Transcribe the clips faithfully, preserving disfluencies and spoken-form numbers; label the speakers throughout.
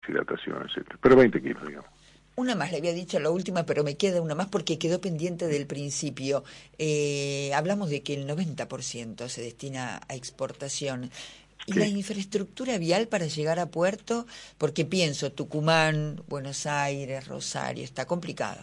Speaker 1: deshidratación, etcétera. Pero veinte kilos, digamos.
Speaker 2: Una más, le había dicho la última, pero me queda una más porque quedó pendiente del principio. Eh, hablamos de que el noventa por ciento se destina a exportación. ¿Y sí. la infraestructura vial para llegar a puerto? Porque pienso, Tucumán, Buenos Aires, Rosario, está complicado.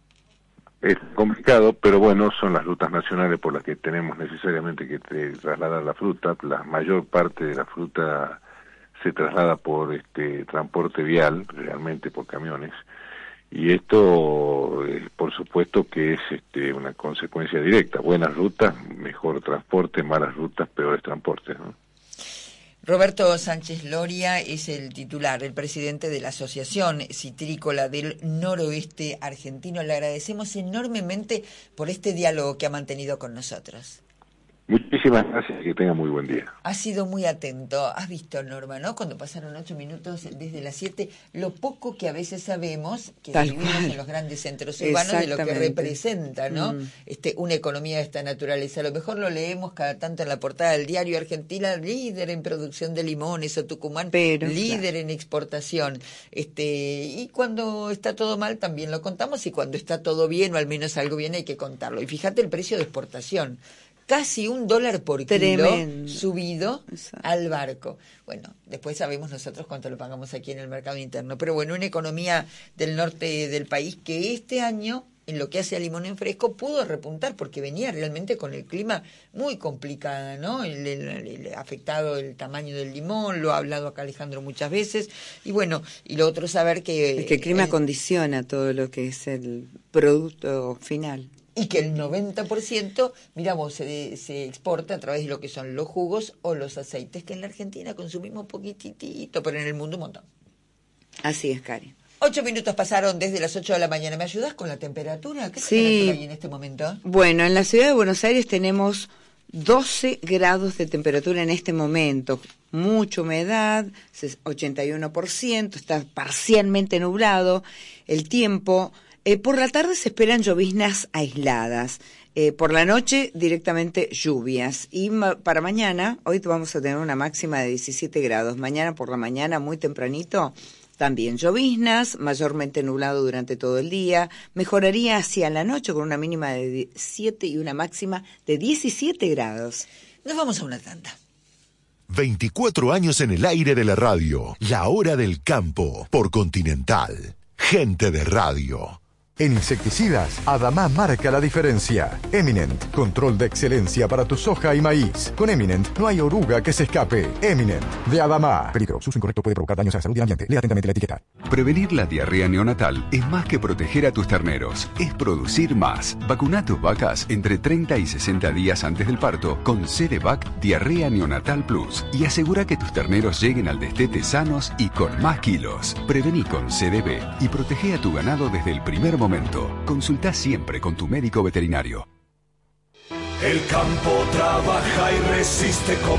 Speaker 1: Es complicado, pero bueno, son las rutas nacionales por las que tenemos necesariamente que trasladar la fruta. La mayor parte de la fruta se traslada por este transporte vial, realmente por camiones, y esto, eh, por supuesto que es este, una consecuencia directa. Buenas rutas, mejor transporte; malas rutas, peores transportes, ¿no?
Speaker 2: Roberto Sánchez Loria es el titular, el presidente de la Asociación Citrícola del Noroeste Argentino. Le agradecemos enormemente por este diálogo que ha mantenido con nosotros.
Speaker 1: Muchísimas gracias y que tenga muy buen día.
Speaker 2: Ha sido muy atento. Has visto, Norma, ¿no? Cuando pasaron ocho minutos desde las siete, lo poco que a veces sabemos, que Tal vivimos cual. en los grandes centros urbanos, de lo que representa, ¿no? Mm. Este, una economía de esta naturaleza. A lo mejor lo leemos cada tanto en la portada del diario: Argentina líder en producción de limones, o Tucumán Pero, líder claro. en exportación. Este, y cuando está todo mal también lo contamos, y cuando está todo bien, o al menos algo bien, hay que contarlo. Y fíjate el precio de exportación. Casi un dólar por
Speaker 3: Tremendo.
Speaker 2: kilo subido
Speaker 3: Exacto.
Speaker 2: al barco. Bueno, después sabemos nosotros cuánto lo pagamos aquí en el mercado interno. Pero bueno, una economía del norte del país que este año, en lo que hace a limón en fresco, pudo repuntar porque venía realmente con el clima muy complicada, ¿no? El, el, el afectado el tamaño del limón, lo ha hablado acá Alejandro muchas veces. Y bueno, y lo otro saber que...
Speaker 3: Es que el clima
Speaker 2: el,
Speaker 3: condiciona todo lo que es el producto final.
Speaker 2: Y que el noventa por ciento, miramos, se, se exporta a través de lo que son los jugos o los aceites, que en la Argentina consumimos poquitito, pero en el mundo un montón.
Speaker 3: Así es, Cari.
Speaker 2: Ocho minutos pasaron desde las ocho de la mañana. ¿Me ayudas con la temperatura? ¿Qué
Speaker 3: sí.
Speaker 2: temperatura hay en este momento?
Speaker 3: Bueno, en la ciudad de Buenos Aires tenemos doce grados de temperatura en este momento. Mucha humedad, ochenta y uno por ciento, está parcialmente nublado el tiempo. Eh, por la tarde se esperan lloviznas aisladas. Eh, por la noche directamente lluvias. Y ma- para mañana, hoy vamos a tener una máxima de diecisiete grados. Mañana por la mañana, muy tempranito, también lloviznas, mayormente nublado durante todo el día. Mejoraría hacia la noche con una mínima de siete y una máxima de diecisiete grados.
Speaker 2: Nos vamos a una tanda.
Speaker 4: veinticuatro años en el aire de la radio. La hora del campo por Continental. Gente de radio.
Speaker 5: En insecticidas, Adamá marca la diferencia. Eminent, control de excelencia para tu soja y maíz. Con Eminent no hay oruga que se escape. Eminent, de Adamá. Peligro, su uso incorrecto puede provocar daños a la salud y al ambiente. Lea atentamente la etiqueta.
Speaker 6: Prevenir la diarrea neonatal es más que proteger a tus terneros, es producir más. Vacuna a tus vacas entre treinta y sesenta días antes del parto con Cerevac Diarrea Neonatal Plus y asegura que tus terneros lleguen al destete sanos y con más kilos. Prevení con C D B y protege a tu ganado desde el primer momento. Momento. Consulta siempre con tu médico veterinario.
Speaker 7: El campo trabaja y resiste como